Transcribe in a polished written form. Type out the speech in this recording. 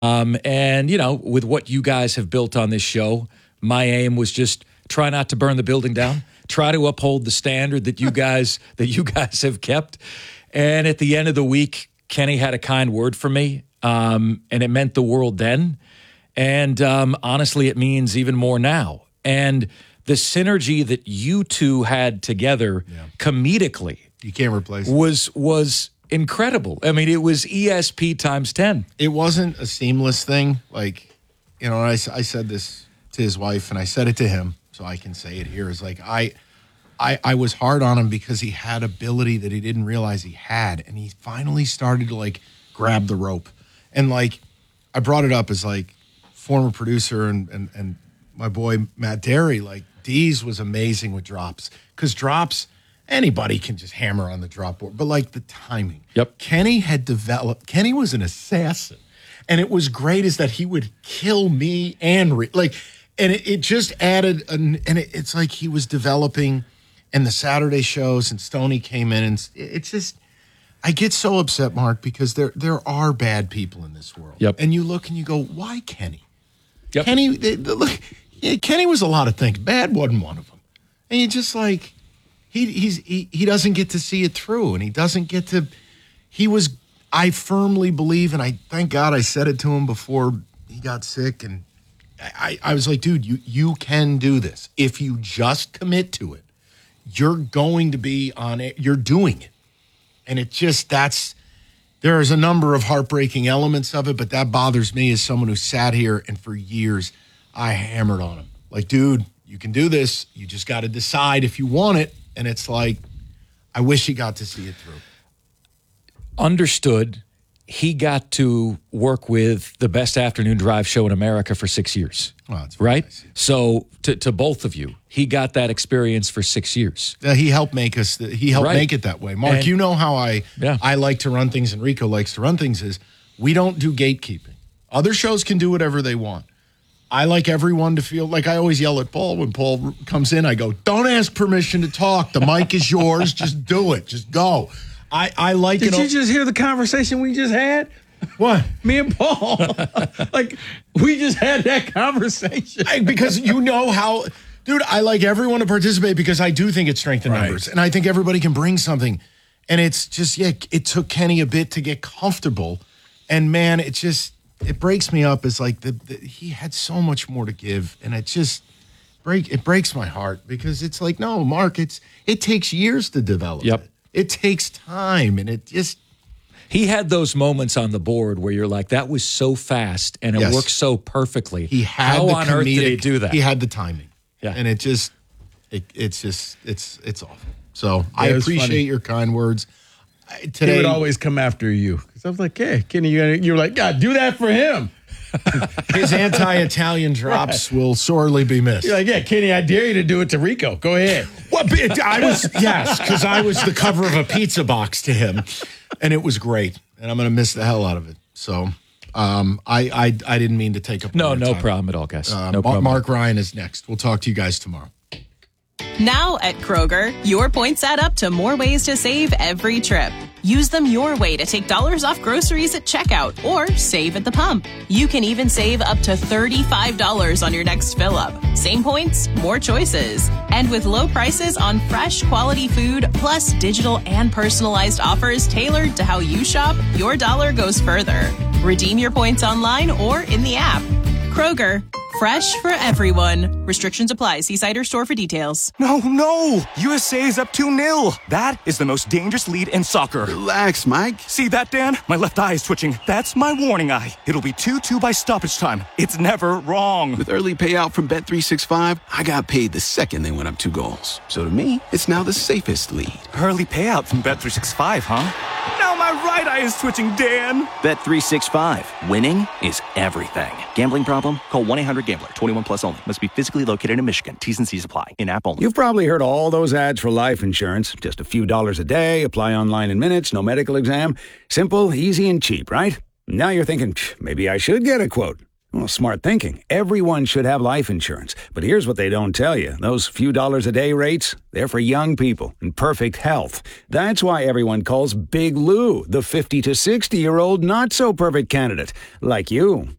And, with what you guys have built on this show, my aim was just try not to burn the building down, try to uphold the standard that you guys have kept. And at the end of the week, Kenny had a kind word for me, and it meant the world then. And honestly, it means even more now. And the synergy that you two had together comedically, you can't replace it, was incredible. I mean, it was ESP times 10. It wasn't a seamless thing. Like, I said this to his wife, and I said it to him, so I can say it here. Is like I was hard on him because he had ability that he didn't realize he had, and he finally started to grab the rope. And I brought it up as former producer and my boy Matt Derry, Dees was amazing with drops, because drops, anybody can just hammer on the drop board, but the timing. Yep. Kenny was an assassin, and it was great is that he would kill me and it just added it's like he was developing, and the Saturday shows, and Stoney came in, and it's just, I get so upset, Mark, because there are bad people in this world. Yep. And you look and you go, why Kenny? Yep. Kenny was a lot of things. Bad wasn't one of them. And you just he doesn't get to see it through, and he doesn't get to. I firmly believe, and I thank God I said it to him before he got sick, and I was like, dude, you can do this if you just commit to it. You're going to be on it. You're doing it, and it just there's a number of heartbreaking elements of it, but that bothers me as someone who sat here and for years I hammered on him. Dude, you can do this. You just got to decide if you want it. And it's I wish he got to see it through. Understood. He got to work with the best afternoon drive show in America for 6 years. Well, that's right? Nice. So to both of you, he got that experience for 6 years. He helped make us. He helped make it that way. Mark, and, you know how I like to run things, and Rico likes to run things, is we don't do gatekeeping. Other shows can do whatever they want. I like everyone to feel I always yell at Paul when Paul comes in. I go, don't ask permission to talk. The mic is yours. Just do it. Just go. I like it. Did you just hear the conversation we just had? What? Me and Paul. We just had that conversation. Because how, dude, I like everyone to participate because I do think it's strength in numbers. And I think everybody can bring something. And it's just, it took Kenny a bit to get comfortable. And man, it breaks me up. It's he had so much more to give. And it breaks my heart because it's no, Mark, it takes years to develop it. It takes time, and it just... He had those moments on the board where you're like, that was so fast, and it worked so perfectly. He had How on earth did he do that? He had the timing. Yeah. And it's awful. So I appreciate your kind words. Today, he would always come after you. Because I was like, hey, Kenny, you were like, God, do that for him. His anti-Italian drops will sorely be missed. You're like, yeah, Kenny, I dare you to do it to Rico. Go ahead. Well, because I was the cover of a pizza box to him, and it was great, and I'm going to miss the hell out of it. So, I didn't mean to take up. No problem at all, guys. No problem. Mark Ryan is next. We'll talk to you guys tomorrow. Now at Kroger, your points add up to more ways to save every trip. Use them your way to take dollars off groceries at checkout or save at the pump. You can even save up to $35 on your next fill up. Same points, more choices. And with low prices on fresh, quality food, plus digital and personalized offers tailored to how you shop, your dollar goes further. Redeem your points online or in the app. Kroger, fresh for everyone. Restrictions apply. See site or store for details. No. USA is up 2-0. That is the most dangerous lead in soccer. Relax, Mike. See that, Dan? My left eye is twitching. That's my warning eye. It'll be 2-2 by stoppage time. It's never wrong. With early payout from Bet365, I got paid the second they went up 2 goals. So to me, it's now the safest lead. Early payout from Bet365, huh? Now my right eye is twitching, Dan. Bet365. Winning is everything. Gambling problem? Call 1-800-GAMBLER. 21 plus only. Must be physically located in Michigan. T's and C's apply. In-app only. You've probably heard all those ads for life insurance. Just a few dollars a day, apply online in minutes, no medical exam. Simple, easy, and cheap, right? Now you're thinking, maybe I should get a quote. Well, smart thinking. Everyone should have life insurance. But here's what they don't tell you. Those few dollars a day rates, they're for young people in perfect health. That's why everyone calls Big Lou the 50 to 60-year-old not-so-perfect candidate, like you.